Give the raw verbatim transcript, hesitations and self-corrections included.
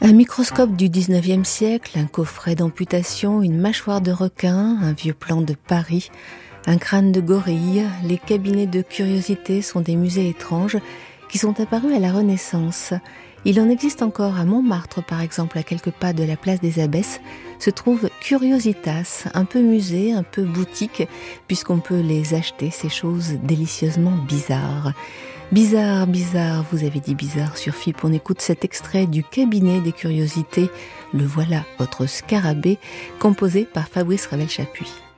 Un microscope du dix-neuvième siècle, un coffret d'amputation, une mâchoire de requin, un vieux plan de Paris, un crâne de gorille, les cabinets de curiosités sont des musées étranges qui sont apparus à la Renaissance. Il en existe encore à Montmartre, par exemple, à quelques pas de la place des Abbesses, se trouve Curiositas, un peu musée, un peu boutique, puisqu'on peut les acheter, ces choses délicieusement bizarres. Bizarre, bizarre, vous avez dit bizarre sur F I P. On écoute cet extrait du cabinet des curiosités, Le voilà, votre scarabée, composé par Fabrice Ravel-Chapuis.